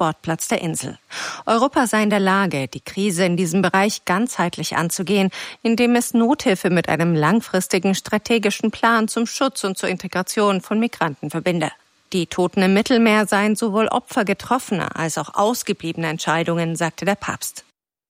Sportplatz der Insel. Europa sei in der Lage, die Krise in diesem Bereich ganzheitlich anzugehen, indem es Nothilfe mit einem langfristigen strategischen Plan zum Schutz und zur Integration von Migranten verbinde. Die Toten im Mittelmeer seien sowohl Opfer getroffener als auch ausgebliebener Entscheidungen, sagte der Papst.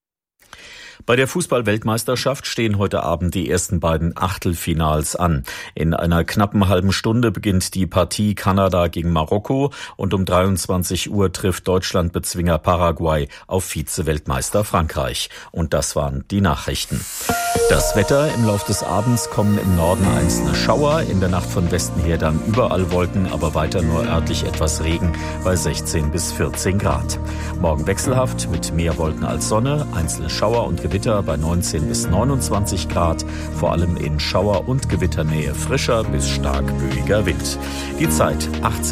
Bei der Fußball-Weltmeisterschaft stehen heute Abend die ersten beiden Achtelfinals an. In einer knappen halben Stunde beginnt die Partie Kanada gegen Marokko und um 23 Uhr trifft Deutschland-Bezwinger Paraguay auf Vize-Weltmeister Frankreich. Und das waren die Nachrichten. Das Wetter: Im Lauf des Abends kommen im Norden einzelne Schauer, in der Nacht von Westen her dann überall Wolken, aber weiter nur örtlich etwas Regen bei 16 bis 14 Grad. Morgen wechselhaft mit mehr Wolken als Sonne, einzelne Schauer und Gewitter bei 19 bis 29 Grad, vor allem in Schauer- und Gewitternähe frischer bis stark böiger Wind. Die Zeit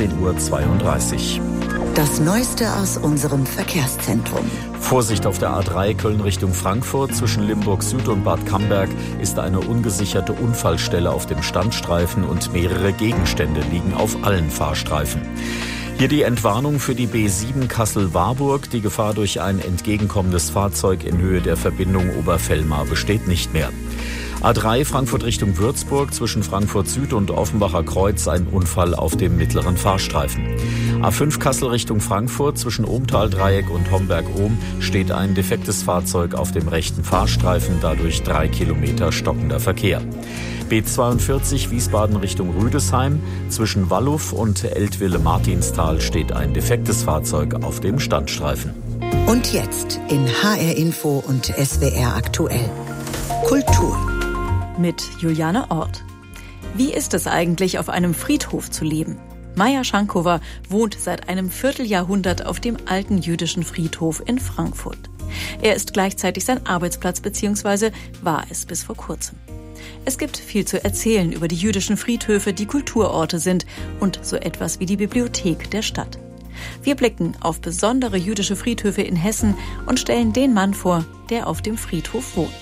18:32 Uhr. Das Neueste aus unserem Verkehrszentrum. Vorsicht auf der A3 Köln Richtung Frankfurt. Zwischen Limburg Süd und Bad Camberg ist eine ungesicherte Unfallstelle auf dem Standstreifen und mehrere Gegenstände liegen auf allen Fahrstreifen. Hier die Entwarnung für die B7 Kassel-Warburg. Die Gefahr durch ein entgegenkommendes Fahrzeug in Höhe der Verbindung Oberfellmar besteht nicht mehr. A3 Frankfurt Richtung Würzburg, zwischen Frankfurt Süd und Offenbacher Kreuz ein Unfall auf dem mittleren Fahrstreifen. A5 Kassel Richtung Frankfurt, zwischen Ohmtal-Dreieck und Homberg-Ohm steht ein defektes Fahrzeug auf dem rechten Fahrstreifen, dadurch 3 Kilometer stockender Verkehr. B42 Wiesbaden Richtung Rüdesheim, zwischen Walluff und Eltville-Martinstal steht ein defektes Fahrzeug auf dem Standstreifen. Und jetzt in HR Info und SWR aktuell. Kultur. Mit Juliane Ort. Wie ist es eigentlich, auf einem Friedhof zu leben? Maja Schankowa wohnt seit einem Vierteljahrhundert auf dem alten jüdischen Friedhof in Frankfurt. Er ist gleichzeitig sein Arbeitsplatz bzw. war es bis vor kurzem. Es gibt viel zu erzählen über die jüdischen Friedhöfe, die Kulturorte sind und so etwas wie die Bibliothek der Stadt. Wir blicken auf besondere jüdische Friedhöfe in Hessen und stellen den Mann vor, der auf dem Friedhof wohnt.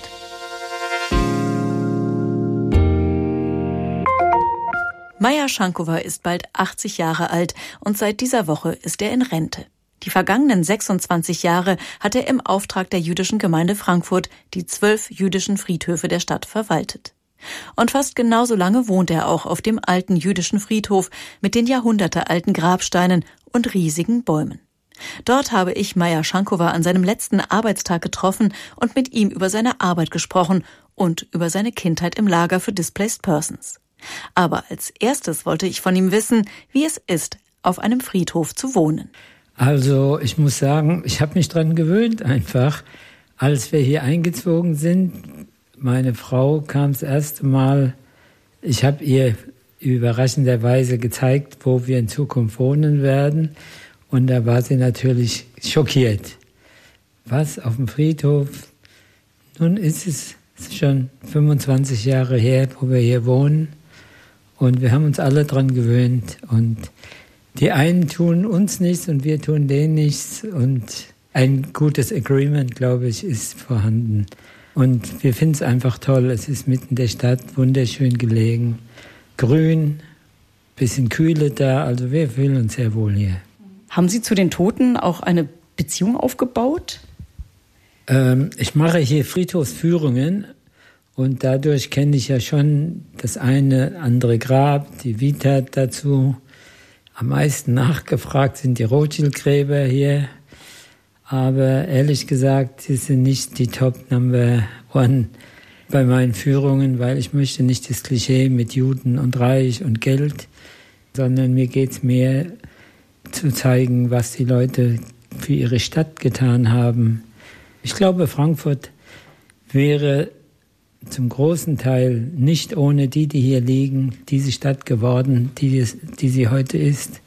Maja Schankowa ist bald 80 Jahre alt und seit dieser Woche ist er in Rente. Die vergangenen 26 Jahre hat er im Auftrag der jüdischen Gemeinde Frankfurt die 12 jüdischen Friedhöfe der Stadt verwaltet. Und fast genauso lange wohnt er auch auf dem alten jüdischen Friedhof mit den jahrhundertealten Grabsteinen und riesigen Bäumen. Dort habe ich Maja Schankowa an seinem letzten Arbeitstag getroffen und mit ihm über seine Arbeit gesprochen und über seine Kindheit im Lager für Displaced Persons. Aber als erstes wollte ich von ihm wissen, wie es ist, auf einem Friedhof zu wohnen. Also ich muss sagen, ich habe mich dran gewöhnt einfach. Als wir hier eingezogen sind, meine Frau kam das erste Mal, ich habe ihr überraschenderweise gezeigt, wo wir in Zukunft wohnen werden. Und da war sie natürlich schockiert. Was, auf dem Friedhof? Nun ist es schon 25 Jahre her, wo wir hier wohnen. Und wir haben uns alle dran gewöhnt. Und die einen tun uns nichts und wir tun denen nichts. Und ein gutes Agreement, glaube ich, ist vorhanden. Und wir finden es einfach toll. Es ist mitten in der Stadt, wunderschön gelegen. Grün, bisschen Kühle da. Also wir fühlen uns sehr wohl hier. Haben Sie zu den Toten auch eine Beziehung aufgebaut? Ich mache hier Friedhofsführungen. Und dadurch kenne ich ja schon das eine andere Grab, die Vita dazu. Am meisten nachgefragt sind die Rothschild-Gräber hier. Aber ehrlich gesagt, sie sind nicht die Top Number One bei meinen Führungen, weil ich möchte nicht das Klischee mit Juden und Reich und Geld, sondern mir geht's mehr zu zeigen, was die Leute für ihre Stadt getan haben. Ich glaube, Frankfurt wäre zum großen Teil nicht ohne die hier liegen, diese Stadt geworden, die sie heute ist.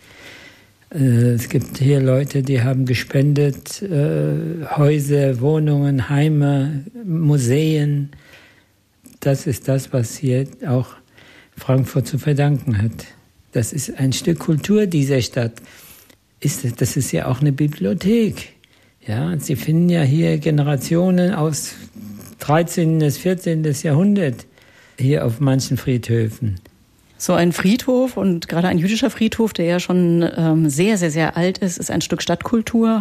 Es gibt hier Leute, die haben gespendet, Häuser, Wohnungen, Heime, Museen. Das ist das, was hier auch Frankfurt zu verdanken hat. Das ist ein Stück Kultur dieser Stadt. Das ist ja auch eine Bibliothek. Ja, Sie finden ja hier Generationen aus 13. bis 14. Jahrhundert hier auf manchen Friedhöfen. So ein Friedhof und gerade ein jüdischer Friedhof, der ja schon sehr, sehr, sehr alt ist ein Stück Stadtkultur.